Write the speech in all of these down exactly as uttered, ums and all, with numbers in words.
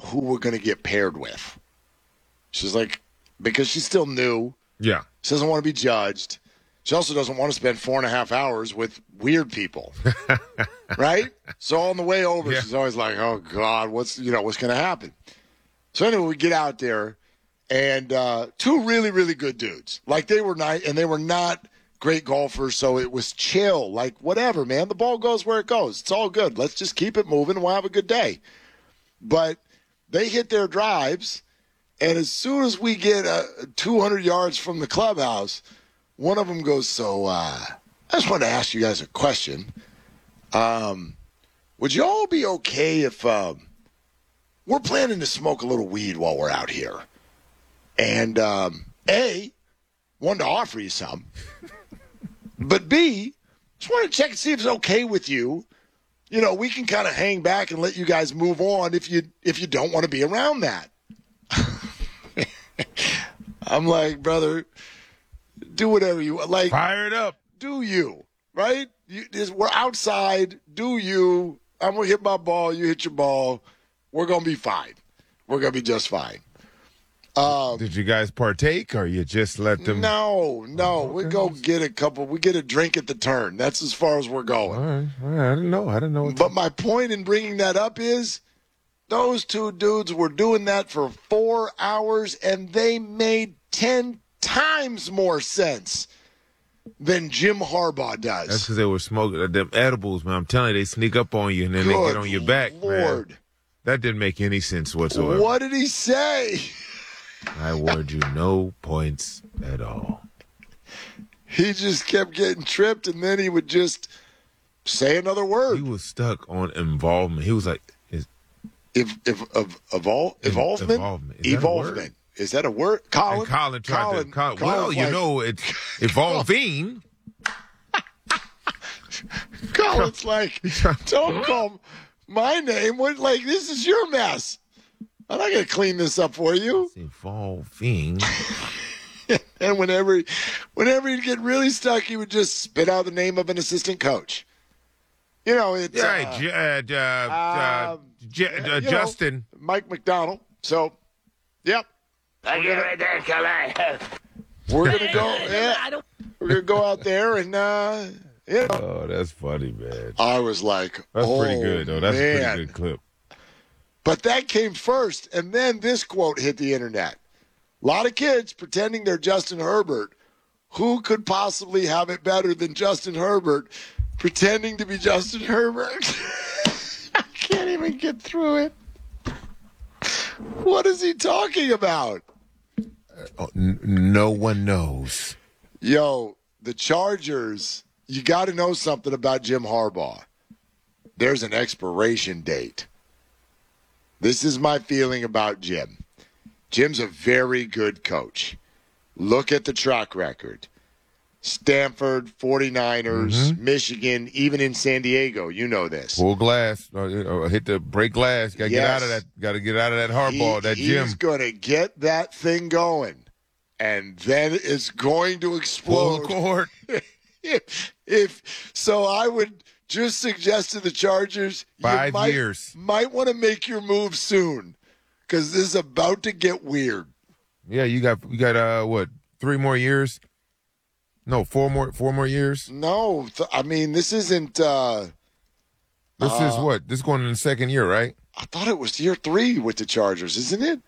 who we're going to get paired with. She's like, because she's still new. Yeah. She doesn't want to be judged. She also doesn't want to spend four and a half hours with weird people. Right? So on the way over, yeah. she's always like, oh, God, what's, you know, what's going to happen? So anyway, we get out there, and uh, two really, really good dudes. Like, they were nice, and they were not great golfers, so it was chill. Like, whatever, man. The ball goes where it goes. It's all good. Let's just keep it moving, and we'll have a good day. But they hit their drives, and as soon as we get uh, two hundred yards from the clubhouse, one of them goes, so uh, I just wanted to ask you guys a question. Um, would you all be okay if um, we're planning to smoke a little weed while we're out here? And um, A, wanted to offer you some. But B, just wanted to check and see if it's okay with you. You know, we can kind of hang back and let you guys move on if you if you don't want to be around that. I'm like, brother, do whatever you want. Like, fire it up. Do you, right? You, we're outside. Do you. I'm going to hit my ball. You hit your ball. We're going to be fine. We're going to be just fine. Um, Did you guys partake, or you just let them? No, no. Oh, okay. We go get a couple. We get a drink at the turn. That's as far as we're going. All right, all right. I didn't know. I didn't know. But my point in bringing that up is those two dudes were doing that for four hours, and they made ten times more sense than Jim Harbaugh does. That's because they were smoking them edibles, man. I'm telling you, they sneak up on you, and then Good they get on your back, Lord. Man. That didn't make any sense whatsoever. What did he say? I award you no points at all. He just kept getting tripped, and then he would just say another word. He was stuck on involvement. He was like, is, if if of evol, evolvement, involvement. Is evolvement. Is that a word? Colin. And Colin tried Colin, to. Colin, Colin well, you like, know, it's evolving. Colin's like, don't call my name. What? Like, this is your mess. I'm not going to clean this up for you. It's evolving. And whenever, whenever he'd get really stuck, he would just spit out the name of an assistant coach. You know, it's yeah, uh, J- uh, uh, uh, J- uh, Justin, know, Mike McDonald. So, yep. Thank you right there, Kelly. We're gonna go. Yeah, we're gonna go out there and. Uh, you know. Oh, that's funny, man. I was like, that's oh, pretty good, though. That's man. a pretty good clip. But that came first, and then this quote hit the internet. A lot of kids pretending they're Justin Herbert. Who could possibly have it better than Justin Herbert pretending to be Justin Herbert? I can't even get through it. What is he talking about? Uh, n- no one knows. Yo, the Chargers, you got to know something about Jim Harbaugh. There's an expiration date. This is my feeling about Jim. Jim's a very good coach. Look at the track record. Stanford, forty-niners, mm-hmm. Michigan, even in San Diego. You know this. Full glass. Uh, hit the break glass. Got to yes. get out of that. Got to get out of that Harbaugh, he, that Jim. He's going to get that thing going, and then it's going to explode. Full court. if, if so, I would just suggest to the Chargers, Five you might, years. might want to make your move soon, because this is about to get weird. Yeah, you got you got uh what three more years? No, four more four more years. No, th- I mean this isn't. Uh, this uh, is what this is going in the second year, right? I thought it was year three with the Chargers, isn't it?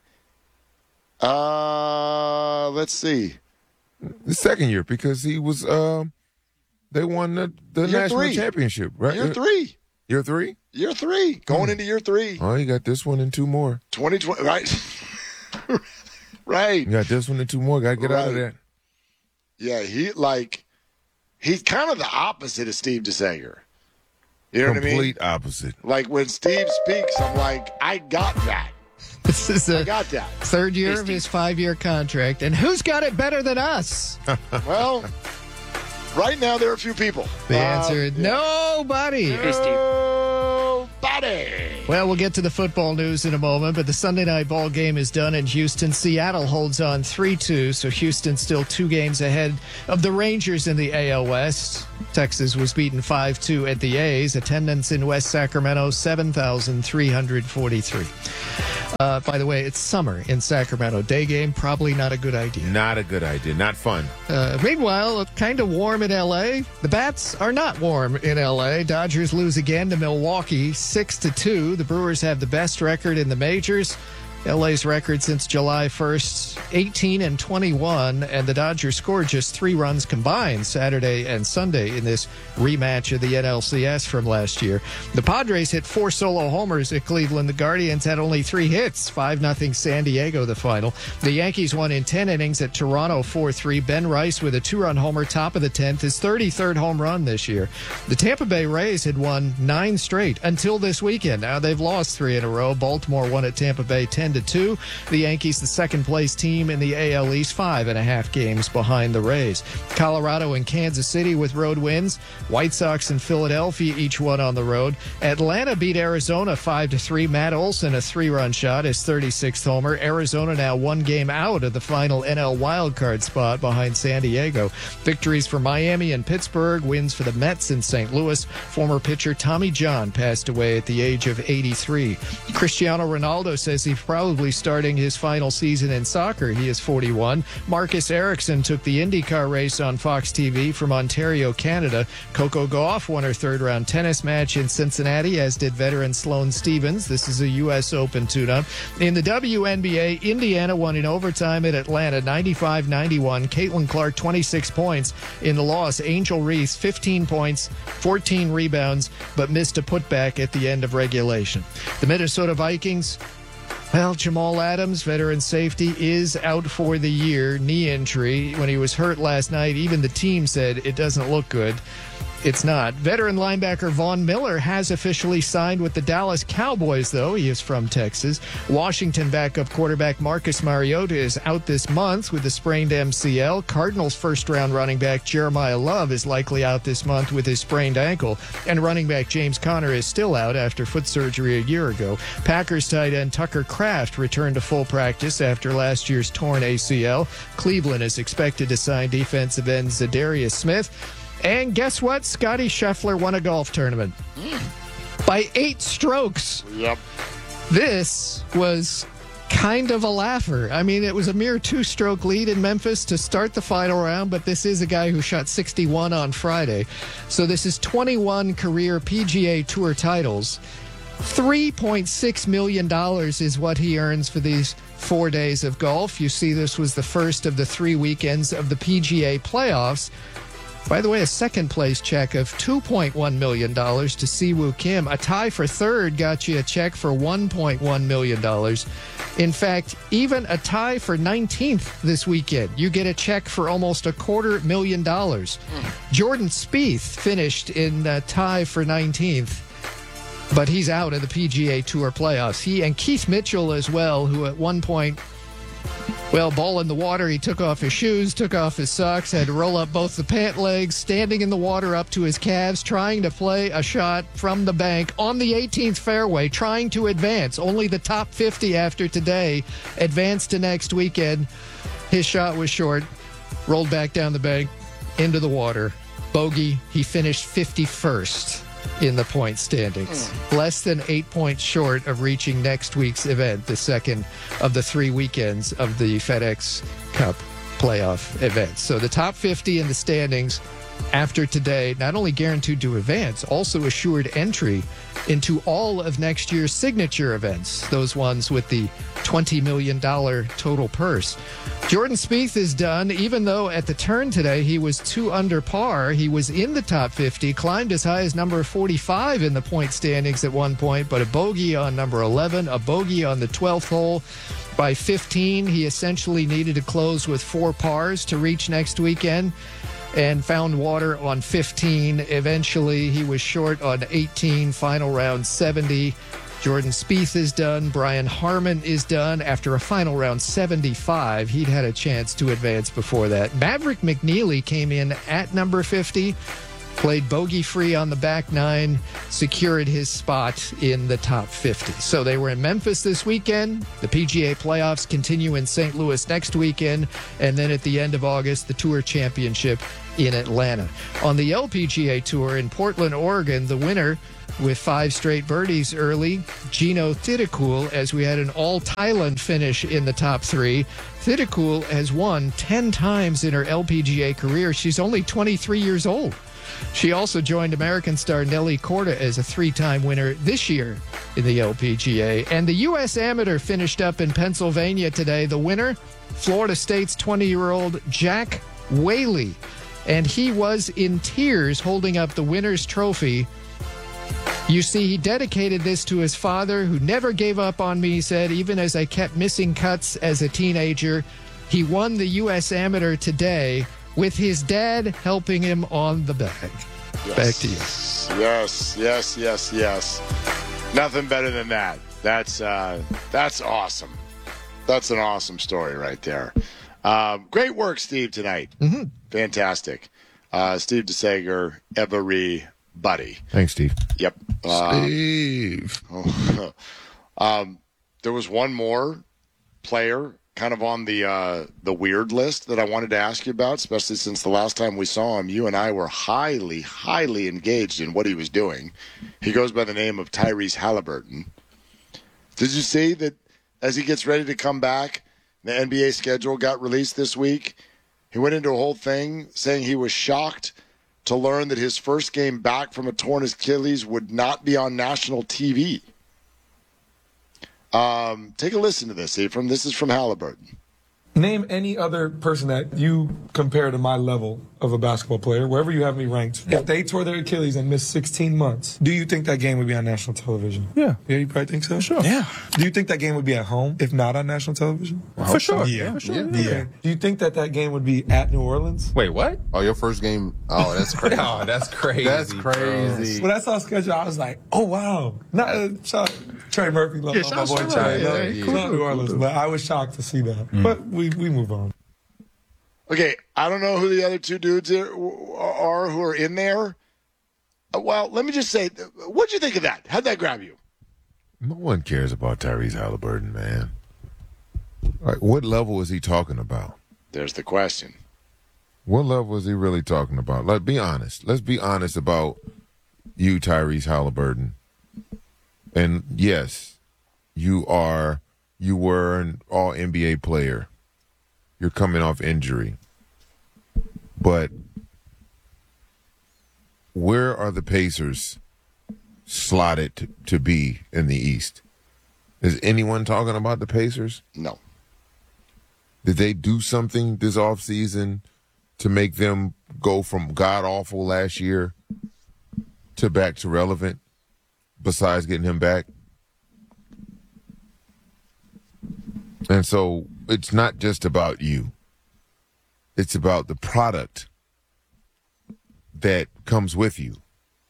Uh, let's see. The second year because he was. Uh, they won the, the national three. championship, right? Year three. Year three. Year three. Going hmm. into year three. Oh, you got this one and two more. Twenty twenty. Right. Right. You got this one and two more. Got to get right. out of that. Yeah, he like he's kind of the opposite of Steve DeSager. You know Complete what I mean? Complete opposite. Like when Steve speaks, I'm like, I got that. This is I got that. Third year hey, of his five-year contract, and who's got it better than us? Well, right now there are a few people. The answer is uh, nobody. Hey, nobody. Well, we'll get to the football news in a moment, but the Sunday night ball game is done in Houston. Seattle holds on three two, so Houston's still two games ahead of the Rangers in the A L West. Texas was beaten five two at the A's. Attendance in West Sacramento, seven thousand three hundred forty-three. Uh, by the way, it's summer in Sacramento. Day game, probably not a good idea. Not a good idea. Not fun. Uh, meanwhile, kind of warm in L A. The Bats are not warm in L A. Dodgers lose again to Milwaukee, six to two. The Brewers have the best record in the majors. L A's record since July first, eighteen and twenty-one, and the Dodgers scored just three runs combined Saturday and Sunday in this rematch of the N L C S from last year. The Padres hit four solo homers at Cleveland. The Guardians had only three hits, five nothing San Diego the final. The Yankees won in ten innings at Toronto four three. Ben Rice with a two-run homer, top of the tenth, his thirty-third home run this year. The Tampa Bay Rays had won nine straight until this weekend. Now they've lost three in a row. Baltimore won at Tampa Bay ten to two. The Yankees, the second place team in the A L East, five and a half games behind the Rays. Colorado and Kansas City with road wins. White Sox and Philadelphia each one on the road. Atlanta beat Arizona five to three. Matt Olson a three-run shot, his thirty-sixth homer. Arizona now one game out of the final N L wildcard spot behind San Diego. Victories for Miami and Pittsburgh, wins for the Mets in Saint Louis. Former pitcher Tommy John passed away at the age of eighty-three. Cristiano Ronaldo says he's probably starting his final season in soccer. He is forty-one. Marcus Ericsson took the IndyCar race on Fox T V from Ontario, Canada. Coco Gauff won her third-round tennis match in Cincinnati, as did veteran Sloane Stephens. This is a U S Open tune-up. In the W N B A, Indiana won in overtime at Atlanta, ninety-five ninety-one. Caitlin Clark, twenty-six points in the loss. Angel Reese, fifteen points, fourteen rebounds, but missed a putback at the end of regulation. The Minnesota Vikings, well, Jamal Adams, veteran safety, is out for the year, knee injury. When he was hurt last night, even the team said it doesn't look good. It's not. Veteran linebacker Von Miller has officially signed with the Dallas Cowboys, though. He is from Texas. Washington backup quarterback Marcus Mariota is out this month with a sprained M C L. Cardinals first-round running back Jeremiah Love is likely out this month with his sprained ankle. And running back James Conner is still out after foot surgery a year ago. Packers tight end Tucker Kraft returned to full practice after last year's torn A C L. Cleveland is expected to sign defensive end Zadarius Smith. And guess what? Scotty Scheffler won a golf tournament by eight strokes. Yep. This was kind of a laugher. I mean, it was a mere two-stroke lead in Memphis to start the final round, but this is a guy who shot sixty-one on Friday. So this is twenty-one career P G A Tour titles. three point six million dollars is what he earns for these four days of golf. You see, this was the first of the three weekends of the P G A playoffs. By the way, a second-place check of two point one million dollars to Siwoo Kim. A tie for third got you a check for one point one million dollars. In fact, even a tie for nineteenth this weekend, you get a check for almost a quarter million dollars. Jordan Spieth finished in a tie for nineteenth, but he's out of the P G A Tour playoffs. He and Keith Mitchell as well, who at one point, well, ball in the water, he took off his shoes, took off his socks, had to roll up both the pant legs, standing in the water up to his calves, trying to play a shot from the bank on the eighteenth fairway, trying to advance. Only the top fifty after today advanced to next weekend. His shot was short, rolled back down the bank, into the water. Bogey, he finished fifty-first in the point standings. Less than eight points short of reaching next week's event, the second of the three weekends of the FedEx Cup playoff events. So the top fifty in the standings after today, not only guaranteed to advance, also assured entry into all of next year's signature events, those ones with the twenty million dollars total purse. Jordan Spieth is done, even though at the turn today he was two under par. He was in the top fifty, climbed as high as number forty-five in the point standings at one point, but a bogey on number eleven, a bogey on the twelfth hole. By fifteen, he essentially needed to close with four pars to reach next weekend, and found water on fifteen. Eventually, he was short on eighteen, final round seventy. Jordan Spieth is done. Brian Harman is done after a final round seventy-five. He'd had a chance to advance before that. Maverick McNeely came in at number fifty. played bogey-free on the back nine, secured his spot in the top fifty. So they were in Memphis this weekend. The P G A playoffs continue in Saint Louis next weekend. And then at the end of August, the Tour Championship in Atlanta. On the L P G A Tour in Portland, Oregon, the winner with five straight birdies early, Gino Thitikul, as we had an all-Thailand finish in the top three. Thitikul has won ten times in her L P G A career. She's only twenty-three years old. She also joined American star Nelly Korda as a three-time winner this year in the L P G A. And the U S Amateur finished up in Pennsylvania today. The winner, Florida State's twenty-year-old Jack Whaley. And he was in tears holding up the winner's trophy. You see, he dedicated this to his father, who never gave up on me, he said, even as I kept missing cuts as a teenager. He won the U S Amateur today with his dad helping him on the bag. Yes. Back to you. Yes, yes, yes, yes. Nothing better than that. That's uh, that's awesome. That's an awesome story right there. Um, great work, Steve, tonight. Mm-hmm. Fantastic. Uh, Steve DeSager, everybody. Thanks, Steve. Yep. Uh, Steve. um, there was one more player kind of on the uh, the weird list that I wanted to ask you about, especially since the last time we saw him, you and I were highly, highly engaged in what he was doing. He goes by the name of Tyrese Halliburton. Did you see that as he gets ready to come back, the N B A schedule got released this week? He went into a whole thing saying he was shocked to learn that his first game back from a torn Achilles would not be on national T V. Um, take a listen to this, Ephraim. This is from Halliburton. Name any other person that you compare to my level of a basketball player, wherever you have me ranked. If they tore their Achilles and missed sixteen months, do you think that game would be on national television? Yeah. Yeah, you probably think so? Sure. Yeah. Do you think that game would be at home, if not on national television? For sure. Yeah. For sure. Yeah. Yeah. Okay. Do you think that that game would be at New Orleans? Wait, what? Oh, your first game? Oh, that's crazy. Oh, that's crazy. That's crazy. When I saw the schedule, I was like, oh, wow. Not uh, shout, Trey Murphy, love, Yeah, love my shout- boy shout- Trey. yeah, Love, yeah, cool. love New Orleans, but I was shocked to see that. Mm. But we, we move on. Okay, I don't know who the other two dudes are, are who are in there. Uh, Well, let me just say, what'd you think of that? How'd that grab you? No one cares about Tyrese Halliburton, man. Like, what level is he talking about? There's the question. What level is he really talking about? Let's be honest. Let's be honest about you, Tyrese Halliburton. And yes, you are, you were an all N B A player. You're coming off injury. But where are the Pacers slotted to, to be in the East? Is anyone talking about the Pacers? No. Did they do something this offseason to make them go from god-awful last year to back to relevant besides getting him back? And so it's not just about you. It's about the product that comes with you.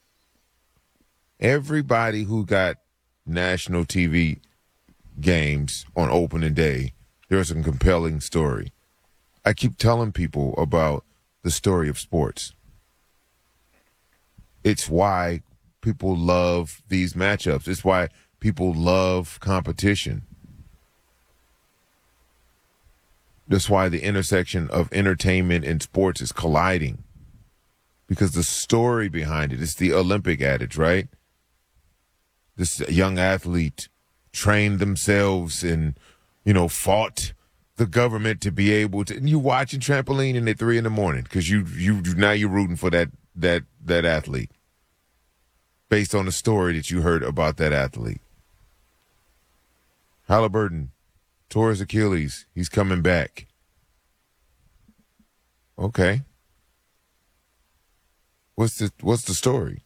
Everybody who got national T V games on opening day, there's a compelling story. I keep telling people about the story of sports. It's why people love these matchups. It's why people love competition. That's why the intersection of entertainment and sports is colliding. Because the story behind it is the Olympic adage, right? This young athlete trained themselves and, you know, fought the government to be able to. And you watching trampoline in at three in the morning because you you now you're rooting for that that that athlete based on the story that you heard about that athlete. Halliburton tore his Achilles. He's coming back. Okay. What's the what's the story?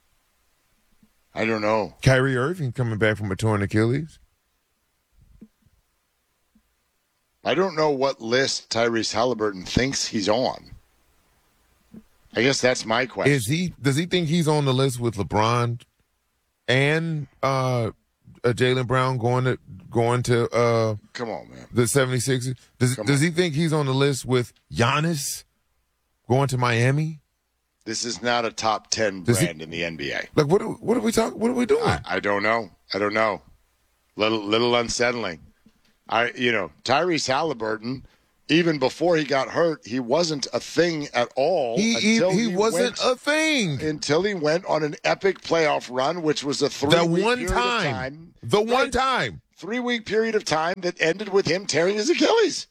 I don't know. Kyrie Irving coming back from a torn Achilles. I don't know what list Tyrese Halliburton thinks he's on. I guess that's my question. Is he? Does he think he's on the list with LeBron and uh, uh, Jaylen Brown going to going to uh, Come on, man. the seventy-sixers? Does Come Does on. he think he's on the list with Giannis going to Miami? This is not a top ten Does brand he- in the N B A. Like, what? Are, what are we talking? What are we doing? I, I don't know. I don't know. Little little unsettling. I you know Tyrese Halliburton. Even before he got hurt, he wasn't a thing at all. he he, until he wasn't went, a thing until he went on an epic playoff run, which was a three that week one period time. of time. The one Right? time. Three week period of time that ended with him tearing his Achilles.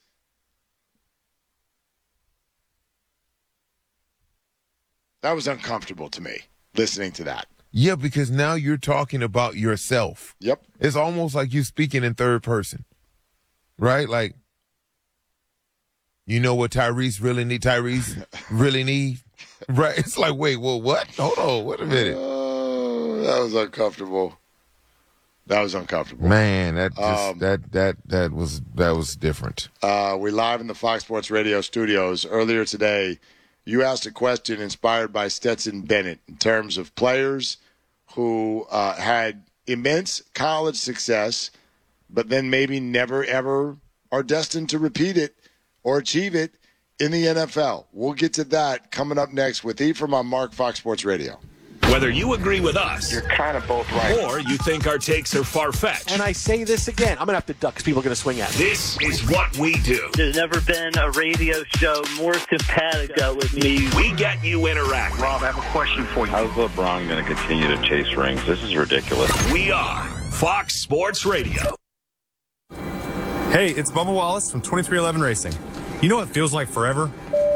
That was uncomfortable to me, listening to that. Yeah, because now you're talking about yourself. Yep. It's almost like you speaking in third person, right? Like, you know what Tyrese really need? Tyrese really need, right? It's like, wait, well, what? Hold on, wait a minute, Oh, that was uncomfortable. That was uncomfortable. man. That just, Um, that that that was that was different. Uh, we're live in the Fox Sports Radio studios. Earlier today, you asked a question inspired by Stetson Bennett in terms of players who uh, had immense college success, but then maybe never, ever are destined to repeat it or achieve it in the N F L. We'll get to that coming up next with Ephraim on Mark Fox Sports Radio. Whether you agree with us, You're kind of both right. or you think our takes are far-fetched, And I say this again, I'm going to have to duck because people are going to swing at me. this is what we do. There's never been a radio show more simpatico with me. We get you interacting. Rob, I have a question for you. How's LeBron going to continue to chase rings? This is ridiculous. We are Fox Sports Radio. Hey, it's Bubba Wallace from twenty-three eleven Racing. You know what feels like forever?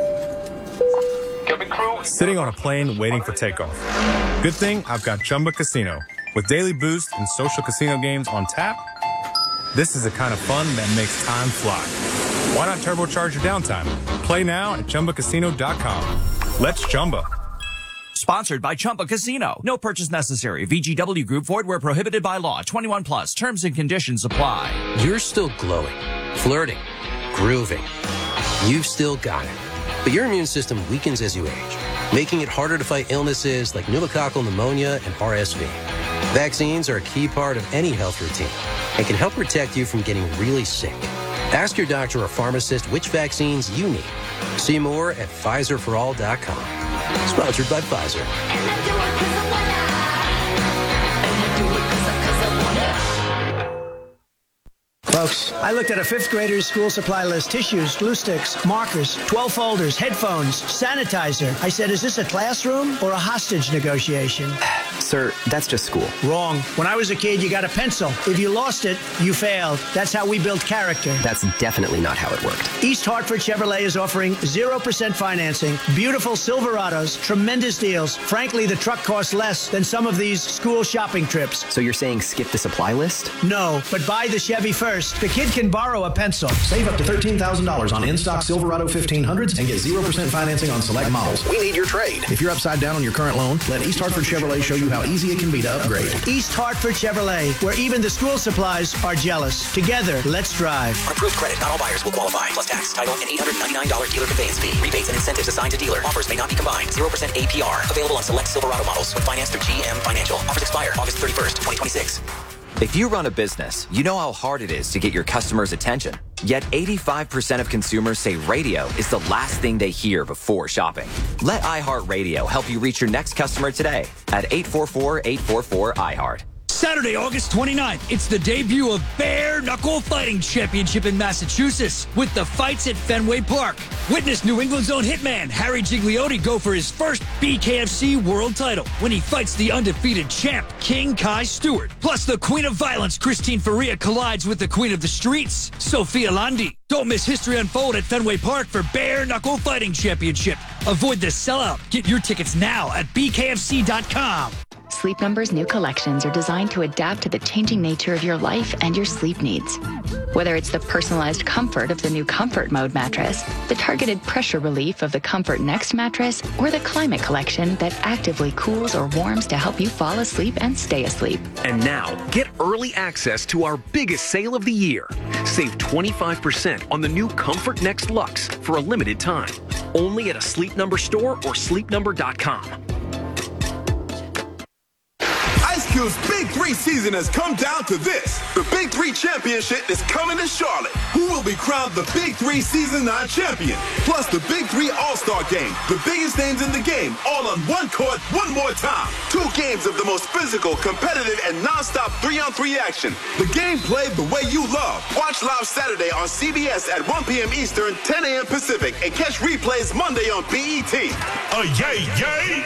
Sitting on a plane waiting for takeoff. Good thing I've got Chumba Casino. With daily boost and social casino games on tap, this is the kind of fun that makes time fly. Why not turbocharge your downtime? Play now at Chumba Casino dot com. Let's Chumba. Sponsored by Chumba Casino. No purchase necessary. V G W Group. Void where prohibited by law. twenty-one plus. Terms and conditions apply. You're still glowing, flirting, grooving. You've still got it. But your immune system weakens as you age, making it harder to fight illnesses like pneumococcal pneumonia and R S V. Vaccines are a key part of any health routine and can help protect you from getting really sick. Ask your doctor or pharmacist which vaccines you need. See more at Pfizer for all dot com. Sponsored by Pfizer. Folks, I looked at a fifth grader's school supply list. Tissues, glue sticks, markers, twelve folders, headphones, sanitizer. I said, is this a classroom or a hostage negotiation? Sir, that's just school. Wrong. When I was a kid, you got a pencil. If you lost it, you failed. That's how we build character. That's definitely not how it worked. East Hartford Chevrolet is offering zero percent financing, beautiful Silverados, tremendous deals. Frankly, the truck costs less than some of these school shopping trips. So you're saying skip the supply list? No, but buy the Chevy first. The kid can borrow a pencil. Save up to thirteen thousand dollars on in-stock Silverado fifteen hundreds and get zero percent financing on select models. We need your trade. If you're upside down on your current loan, let East Hartford Chevrolet show you how easy it can be to upgrade. East Hartford Chevrolet, where even the school supplies are jealous. Together, let's drive. On approved credit, not all buyers will qualify. Plus tax, title, and eight hundred ninety-nine dollars dealer conveyance fee. Rebates and incentives assigned to dealer. Offers may not be combined. zero percent A P R. Available on select Silverado models with finance through G M Financial. Offers expire August thirty-first, twenty twenty-six. If you run a business, you know how hard it is to get your customers' attention. Yet eighty-five percent of consumers say radio is the last thing they hear before shopping. Let iHeartRadio help you reach your next customer today at eight four four, eight four four, I heart. Saturday, August twenty-ninth, it's the debut of Bare Knuckle Fighting Championship in Massachusetts with the fights at Fenway Park. Witness New England's own hitman, Harry Gigliotti, go for his first B K F C world title when he fights the undefeated champ, King Kai Stewart. Plus, the Queen of Violence, Christine Faria, collides with the Queen of the Streets, Sophia Landi. Don't miss history unfold at Fenway Park for Bare Knuckle Fighting Championship. Avoid the sellout. Get your tickets now at B K F C dot com. Sleep Number's new collections are designed to adapt to the changing nature of your life and your sleep needs. Whether it's the personalized comfort of the new Comfort Mode mattress, the targeted pressure relief of the Comfort Next mattress, or the Climate Collection that actively cools or warms to help you fall asleep and stay asleep. And now, get early access to our biggest sale of the year. Save twenty-five percent on the new Comfort Next Luxe for a limited time. Only at a Sleep Number store or sleep number dot com. Ice Cube Eagles' Big Three season has come down to this. The Big Three Championship is coming to Charlotte. Who will be crowned the Big Three Season nine champion? Plus the Big Three All-Star Game. The biggest names in the game, all on one court, one more time. Two games of the most physical, competitive, and non-stop three-on-three action. The game played the way you love. Watch live Saturday on C B S at one p.m. Eastern, ten a.m. Pacific, and catch replays Monday on B E T. A yay, yay!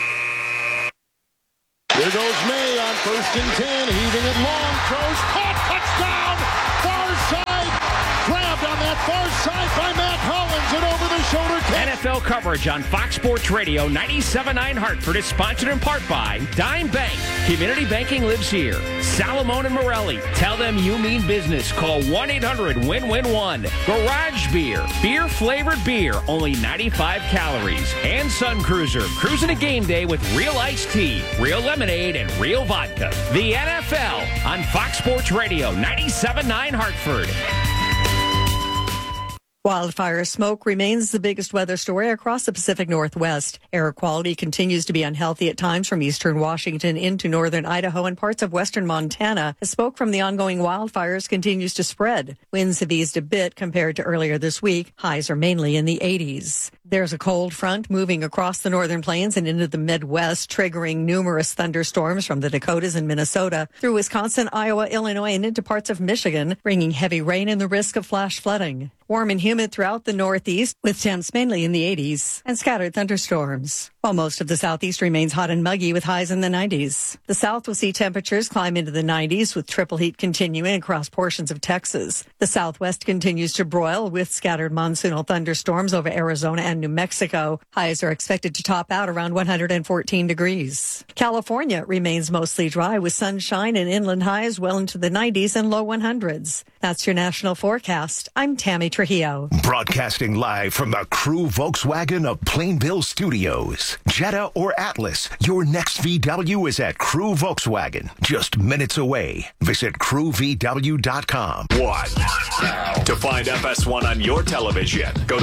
Here goes May on first and ten, heaving it long, throws, caught, touchdown, far side, grabbed on that far side by Matt Hollins, and over the shoulder catch. N F L coverage on Fox Sports Radio ninety-seven point nine Hartford is sponsored in part by Dime Bank. Community banking lives here. Salomone and Morelli. Tell them you mean business. Call one eight hundred win win one. Garage Beer. Beer flavored beer. Only ninety-five calories. And Sun Cruiser. Cruising a game day with real iced tea, real lemonade, and real vodka. The N F L on Fox Sports Radio ninety-seven point nine Hartford. Wildfire smoke remains the biggest weather story across the Pacific Northwest. Air quality continues to be unhealthy at times from eastern Washington into northern Idaho and parts of western Montana as smoke from the ongoing wildfires continues to spread. Winds have eased a bit compared to earlier this week. Highs are mainly in the eighties. There's a cold front moving across the northern plains and into the Midwest, triggering numerous thunderstorms from the Dakotas and Minnesota through Wisconsin, Iowa, Illinois, and into parts of Michigan, bringing heavy rain and the risk of flash flooding. Warm and humid throughout the Northeast, with temps mainly in the eighties, and scattered thunderstorms. While most of the Southeast remains hot and muggy with highs in the nineties. The South will see temperatures climb into the nineties with triple heat continuing across portions of Texas. The Southwest continues to broil with scattered monsoonal thunderstorms over Arizona and New Mexico. Highs are expected to top out around one hundred fourteen degrees. California remains mostly dry with sunshine and inland highs well into the nineties and low one hundreds. That's your national forecast. I'm Tammy Trujillo. Broadcasting live from the Crew Volkswagen of Plainville Studios. Jetta or Atlas, your next V W is at Crew Volkswagen, just minutes away. Visit crew v w dot com. One. To find F S one on your television, go to